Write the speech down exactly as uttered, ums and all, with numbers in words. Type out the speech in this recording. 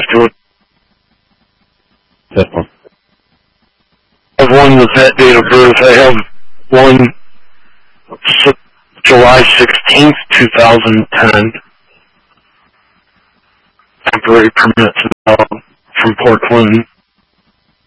to it. That one. I have one with that date of birth. I have one July sixteenth, two thousand ten. Temporary permits now from Port Clinton.